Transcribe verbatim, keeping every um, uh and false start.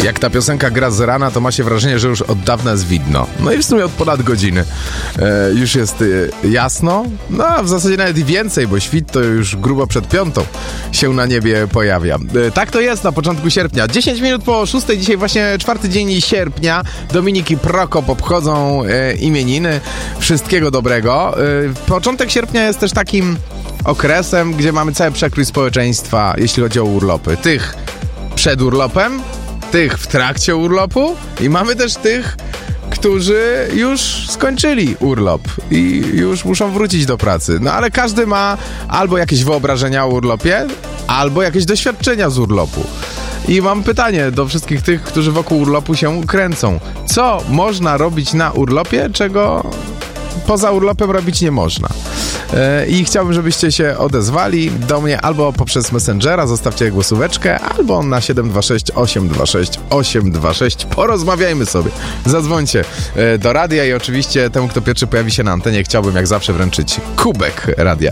Jak ta piosenka gra z rana, to ma się wrażenie, że już od dawna jest widno. No i w sumie od ponad godziny e, już jest e, jasno. No a w zasadzie nawet i więcej, bo świt to już grubo przed piątą się na niebie pojawia. E, tak to jest na początku sierpnia. dziesięć minut po szóstej, dzisiaj właśnie czwarty dzień sierpnia. Dominik i Prokop obchodzą e, imieniny. Wszystkiego dobrego. E, początek sierpnia jest też takim okresem, gdzie mamy cały przekrój społeczeństwa, jeśli chodzi o urlopy. Tych przed urlopem, tych w trakcie urlopu i mamy też tych, którzy już skończyli urlop i już muszą wrócić do pracy. No ale każdy ma albo jakieś wyobrażenia o urlopie, albo jakieś doświadczenia z urlopu. I mam pytanie do wszystkich tych, którzy wokół urlopu się kręcą. Co można robić na urlopie, czego poza urlopem robić nie można? I chciałbym, żebyście się odezwali do mnie albo poprzez Messengera, zostawcie głosóweczkę, albo na siedem dwa sześć osiem dwa sześć osiem dwa sześć. Porozmawiajmy sobie. Zadzwońcie do radia i oczywiście temu, kto pierwszy pojawi się na antenie, chciałbym jak zawsze wręczyć kubek radia.